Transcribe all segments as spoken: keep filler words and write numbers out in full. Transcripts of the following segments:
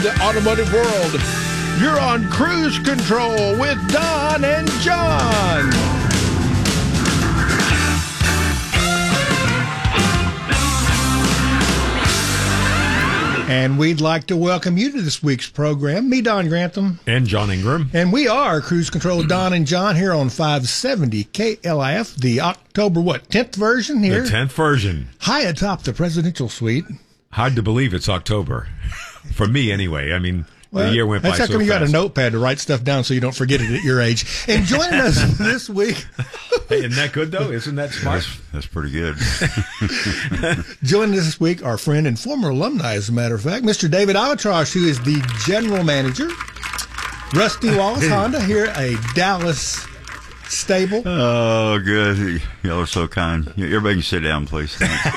the automotive world. You're on Cruise Control with Don and John. And we'd like to welcome you to this week's program. Me, Don Grantham. And John Ingram. And we are Cruise Control with Don and John here on five seventy K L I F, the October, what, tenth version here? The tenth version. High atop the presidential suite. Hard to believe it's October. For me, anyway. I mean, well, the year went by so fast. That's how come you got a notepad to write stuff down so you don't forget it at your age. And joining us this week. Hey, isn't that good, though? Isn't that smart? That's, that's pretty good. Joining us this week, our friend and former alumni, as a matter of fact, Mister David Alatrosh, who is the general manager. Rusty Wallace Honda here at a Dallas stable. Oh, good. Y'all are so kind. Everybody can sit down, please.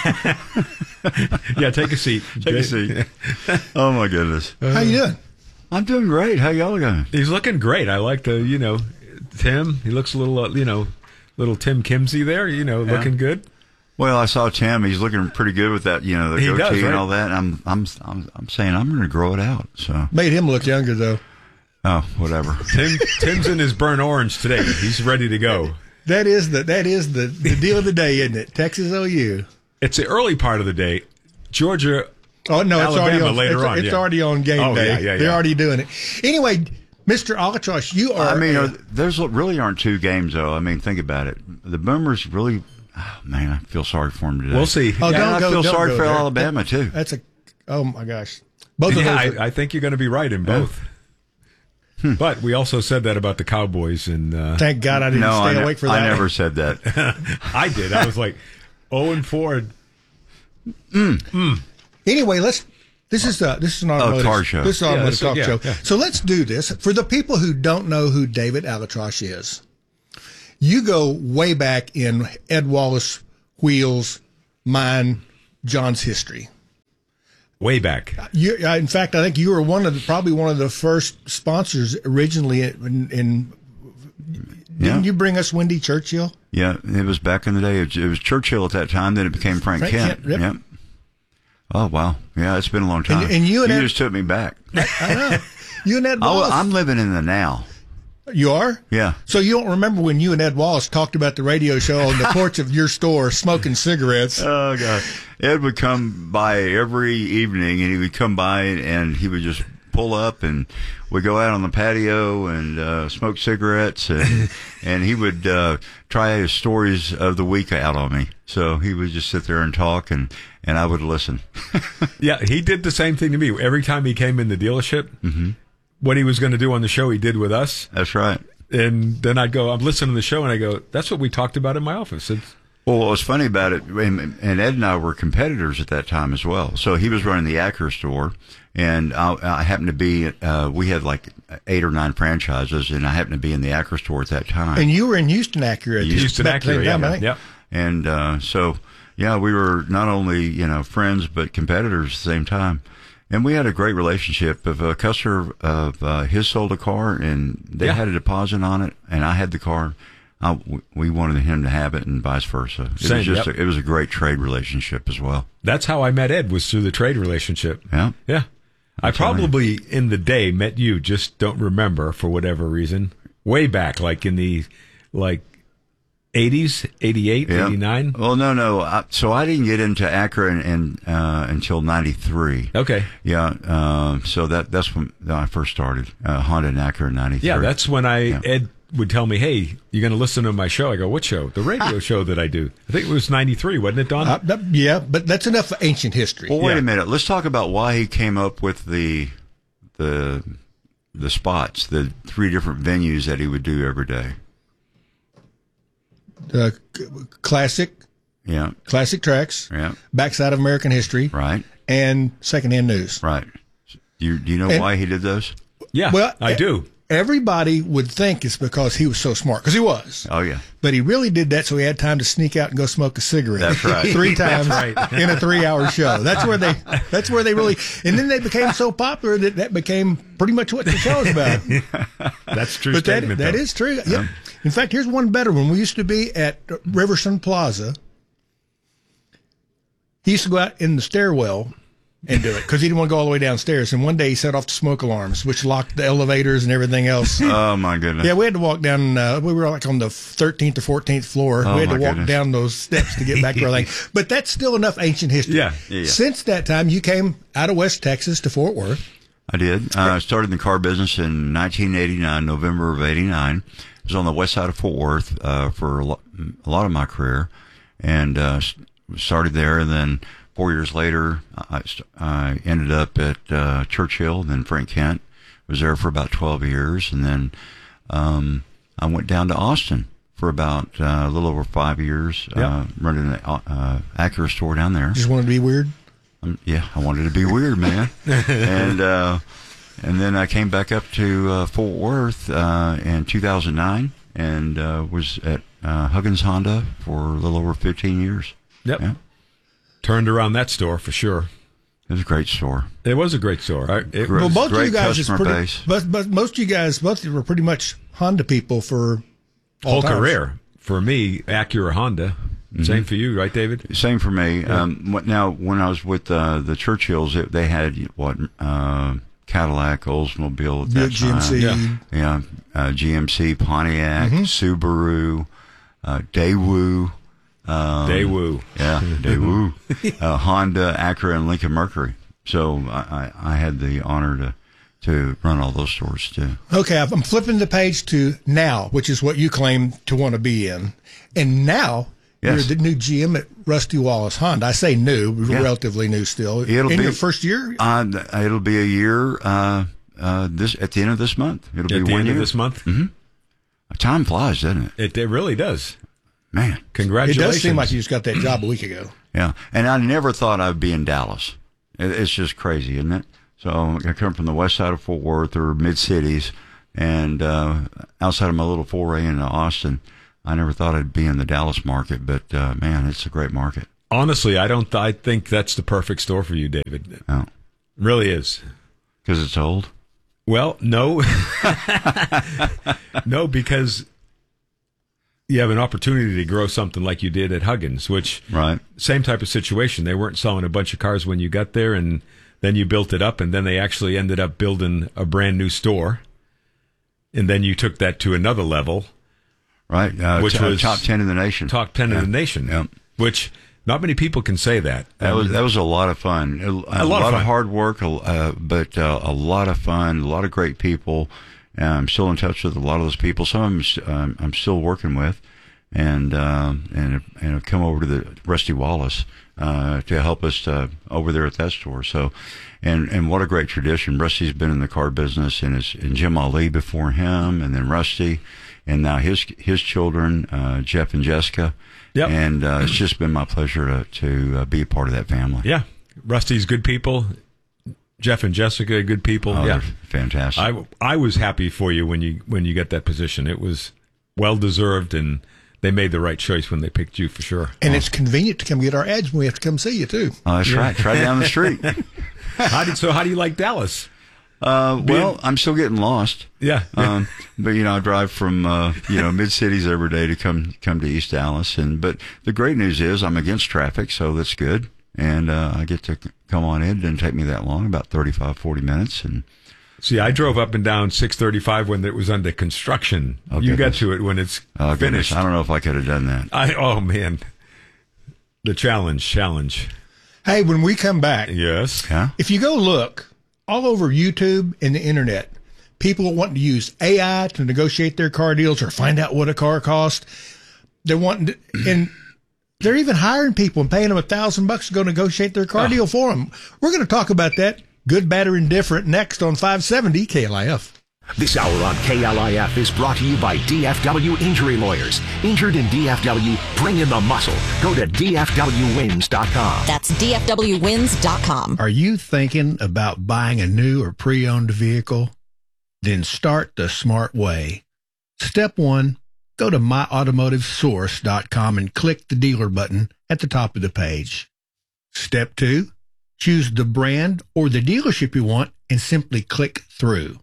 Yeah, take a seat. Take a seat. Oh, my goodness. How you doing? I'm doing great. How y'all going? He's looking great. I like the, you know, Tim. He looks a little, uh, you know, little Tim Kimsey there, you know, yeah. looking good. Well, I saw Tim. He's looking pretty good with that, you know, the he goatee does, right? and all that. I'm, I'm, I'm, I'm saying I'm going to grow it out. So made him look younger, though. Oh, whatever. Tim, Tim's in his burnt orange today. He's ready to go. That is the that is the, the deal of the day, isn't it? Texas O U. It's the early part of the day. Georgia. Oh no, it's Alabama already on. later it's, on. It's yeah. already on game oh, day. Yeah, yeah, yeah. They're already doing it. Anyway, Mister Alatrosh, you are. I mean, uh, there's really aren't two games though. I mean, think about it. The Boomers really. Oh, man, I feel sorry for them today. We'll see. Oh, yeah, don't I go, feel don't sorry go for there. Alabama too. That's a. Oh my gosh. Both yeah, of those. I, I think you're going to be right in both. Hmm. But we also said that about the Cowboys, and uh, thank God I didn't no, stay I ne- awake for that. I never said that. I did. I was like, oh and four. Mm. Mm. Anyway, let's. This is uh, this is an automotive oh, car show. This is an yeah, automotive this, talk yeah, show. Yeah. So let's do this for the people who don't know who David Alatrosh is. You go way back in Ed Wallace, Wheels, mine, John's history. Way back. You, uh, in fact, I think you were one of the, probably one of the first sponsors originally. In, in didn't yeah. you bring us Wendy Churchill? Yeah, it was back in the day. It was, it was Churchill at that time. Then it became Frank, Frank Kent. Kent, yep. Yep. Oh wow, yeah, it's been a long time. And, and you and you Ed, just took me back. I know. You and Ed Wallace. Oh, I'm living in the now. You are? Yeah. So you don't remember when you and Ed Wallace talked about the radio show on the porch of your store smoking cigarettes? Oh, God. Ed would come by every evening, and he would come by, and he would just pull up, and we'd go out on the patio and uh, smoke cigarettes, and, and he would uh, try his stories of the week out on me. So he would just sit there and talk, and, and I would listen. Yeah, he did the same thing to me. Every time he came in the dealership, mm-hmm. what he was going to do on the show, he did with us. That's right. And then I'd go, I'm listening to the show, and I go, that's what we talked about in my office. It's, well, what was funny about it, and Ed and I were competitors at that time as well. So he was running the Acura store, and I, I happened to be, uh, we had like eight or nine franchises, and I happened to be in the Acura store at that time. And you were in Houston Acura. Houston Acura, yeah. Time, yeah. And uh, so, yeah, we were not only, you know, friends, but competitors at the same time. And we had a great relationship. If a customer of uh, his sold a car and they yeah. had a deposit on it, and I had the car, I, we wanted him to have it, and vice versa. It Same, was just yep. a, it was a great trade relationship as well. That's how I met Ed, was through the trade relationship. Yeah, yeah. I probably in the day met you, just don't remember for whatever reason. Way back, like in the like eighties, eighty-eight, yeah. eighty-nine. Well, no, no. I, so I didn't get into Acura in, in, uh, until ninety-three. Okay. Yeah. Uh, so that that's when I first started uh, Honda and Acura in ninety-three. Yeah, that's when I yeah. Ed would tell me, "Hey, you're going to listen to my show." I go, "What show?" The radio show that I do. I think it was ninety-three, wasn't it, Don? Uh, that, yeah, but that's enough for ancient history. Well, wait yeah. a minute. Let's talk about why he came up with the the the spots, the three different venues that he would do every day. Uh, c- classic, Yeah. classic tracks, Yeah. backside of American history, Right. and secondhand news. Right. Do you, do you know And- why he did those? Yeah, Well, I e- do. Everybody would think it's because he was so smart, because he was. Oh, yeah. But he really did that so he had time to sneak out and go smoke a cigarette. That's right. Three times That's right. in a three-hour show. That's where they. That's where they really. And then they became so popular that that became pretty much what the show's about. That's true But that, statement. that though. is true. Yep. In fact, here's one better one. We used to be at Riverson Plaza. He used to go out in the stairwell and do it because he didn't want to go all the way downstairs. And one day he set off the smoke alarms, which locked the elevators and everything else. Oh, my goodness. Yeah, we had to walk down. Uh, we were like on the thirteenth or fourteenth floor. Oh, we had to my walk goodness. down those steps to get back to our thing. But that's still enough ancient history. Yeah. Yeah. Since that time, you came out of West Texas to Fort Worth. I did. Uh, I started in the car business in nineteen eighty-nine, November of eighty-nine. I was on the west side of Fort Worth uh, for a lot, a lot of my career, and uh, started there. And then four years later, I, I ended up at uh, Churchill, then Frank Kent. Was there for about twelve years, and then um, I went down to Austin for about uh, a little over five years, Yep. uh, running an uh, Acura store down there. Just wanted to be weird. Um, yeah, I wanted to be weird, man. and uh, and then I came back up to uh, Fort Worth uh, in two thousand nine and uh, was at uh, Huggins Honda for a little over fifteen years. Yep. Yeah. Turned around that store for sure. It was a great store. It was a great store. I, it, Great. Well, both of great you guys is customer pretty. base. But, but most of you guys, both of you were pretty much Honda people for all whole times. career. For me, Acura Honda. Same for you, right, David? Same for me. Um, what, now, when I was with uh, the Churchills, it, they had what uh, Cadillac, Oldsmobile at that Buick G M C. time. Yeah. Yeah, uh, G M C, Pontiac, Subaru, uh, Daewoo. Um, Daewoo. Yeah, Daewoo. uh, Honda, Acura, and Lincoln Mercury. So I, I, I had the honor to to run all those stores too. Okay, I'm flipping the page to now, which is what you claim to want to be in. And now Yes. you're the new G M at Rusty Wallace Honda. I say new, Yeah. relatively new still. It'll in be- your first year? Uh, it'll be a year uh, uh, this at the end of this month. It'll At be the one end year. of this month? Time flies, doesn't it? It, it really does. Man. It Congratulations. does seem like you just got that job a week ago. Yeah, and I never thought I'd be in Dallas. It, it's just crazy, isn't it? So I come from the west side of Fort Worth or mid cities, and uh, outside of my little foray into Austin, I never thought I'd be in the Dallas market. But uh, man, it's a great market. Honestly, I don't. I think that's the perfect store for you, David. Oh, Really is. because it's old. Well, no, no, because you have an opportunity to grow something like you did at Huggins, which Right. same type of situation. They weren't selling a bunch of cars when you got there, and then you built it up, and then they actually ended up building a brand new store, and then you took that to another level, Right, uh, Which t- uh, was top ten in the nation. top ten Yeah. in the nation, Yeah. which not many people can say that. That was that was a lot of fun. A, a, lot of lot of fun. hard work, uh, but uh, a lot of fun. A lot of great people. Uh, I'm still in touch with a lot of those people. Some of them um, I'm still working with, and uh, and and have come over to the Rusty Wallace uh, to help us uh, over there at that store. So, and and what a great tradition. Rusty's been in the car business, and his and Jim Ali before him, and then Rusty, and now his his children, uh, Jeff and Jessica. Yep. And uh, it's just been my pleasure to to uh, be a part of that family. Yeah, Rusty's good people. Jeff and Jessica, good people. Oh, yeah, they're fantastic. I, I was happy for you when you when you got that position. It was well deserved, and they made the right choice when they picked you for sure. And it's convenient to come get our ads when we have to come see you, too. Oh, that's right. It's right down the street. How did so? How do you like Dallas? Uh, well, I'm still getting lost. Yeah, Um, but you know, I drive from uh, you know mid cities every day to come come to East Dallas, and but the great news is I'm against traffic, so that's good, and uh, I get to c- come on in. It didn't take me that long, about thirty-five, forty minutes, and see, I drove up and down six thirty-five when it was under construction. Oh, you got goodness. to it when it's oh, goodness, finished. I don't know if I could have done that. I oh man, the challenge, challenge. Hey, when we come back, Yes. Huh? if you go look all over YouTube and the internet, people are wanting to use A I to negotiate their car deals or find out what a car costs. They're wanting to, and they're even hiring people and paying them a thousand bucks to go negotiate their car Oh. deal for them. We're going to talk about that, good, bad, or indifferent, next on five seventy K L I F. This hour on K L I F is brought to you by D F W Injury Lawyers. Injured in D F W? Bring in the muscle. Go to D F W wins dot com. That's D F W wins dot com. Are you thinking about buying a new or pre-owned vehicle? Then start the smart way. Step one, go to my automotive source dot com and click the dealer button at the top of the page. Step two, choose the brand or the dealership you want and simply click through.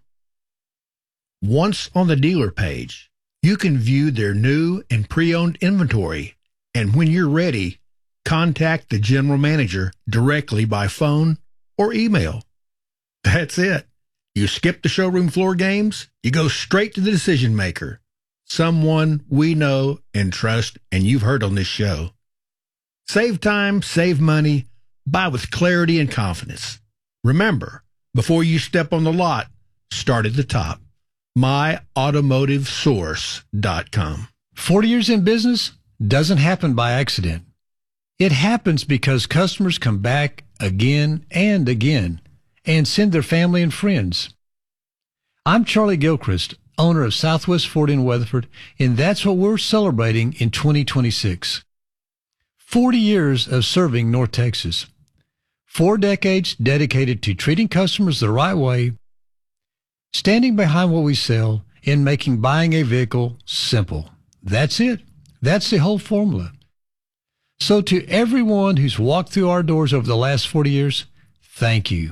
Once on the dealer page, you can view their new and pre-owned inventory, and when you're ready, contact the general manager directly by phone or email. That's it. You skip the showroom floor games, you go straight to the decision maker, someone we know and trust, and you've heard on this show. Save time, save money, buy with clarity and confidence. Remember, before you step on the lot, start at the top. my automotive source dot com. forty years in business doesn't happen by accident. It happens because customers come back again and again and send their family and friends. I'm Charlie Gilchrist, owner of Southwest Ford in Weatherford, and that's what we're celebrating in twenty twenty-six. forty years of serving North Texas. Four decades dedicated to treating customers the right way, standing behind what we sell, and making buying a vehicle simple. That's it. That's the whole formula. So to everyone who's walked through our doors over the last forty years, thank you.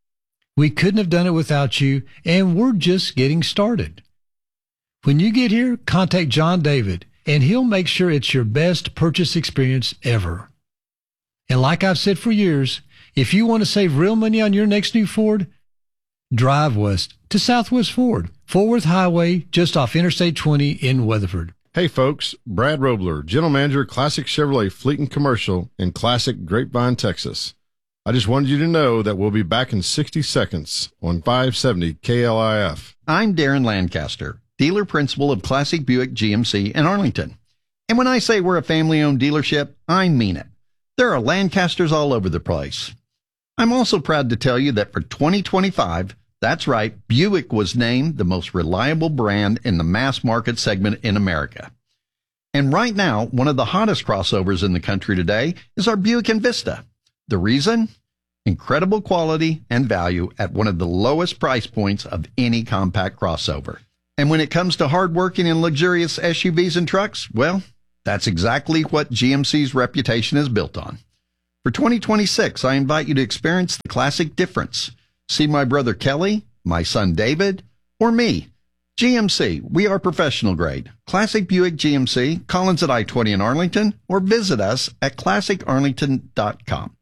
We couldn't have done it without you, and we're just getting started. When you get here, contact John David, and he'll make sure it's your best purchase experience ever. And like I've said for years, if you want to save real money on your next new Ford, drive west to Southwest Ford, Fort Worth Highway, just off Interstate twenty in Weatherford. Hey folks, Brad Robler, General Manager, Classic Chevrolet Fleet and Commercial in Classic Grapevine, Texas. I just wanted you to know that we'll be back in sixty seconds on five seventy K L I F. I'm Darren Lancaster, dealer principal of Classic Buick G M C in Arlington. And when I say we're a family-owned dealership, I mean it. There are Lancasters all over the place. I'm also proud to tell you that for twenty twenty-five, that's right, Buick was named the most reliable brand in the mass market segment in America. And right now, one of the hottest crossovers in the country today is our Buick Envista. The reason? Incredible quality and value at one of the lowest price points of any compact crossover. And when it comes to hardworking and luxurious S U Vs and trucks, well, that's exactly what G M C's reputation is built on. For twenty twenty-six, I invite you to experience the classic difference. See my brother Kelly, my son David, or me. G M C, we are professional grade. Classic Buick G M C, Collins at I twenty in Arlington, or visit us at classic arlington dot com.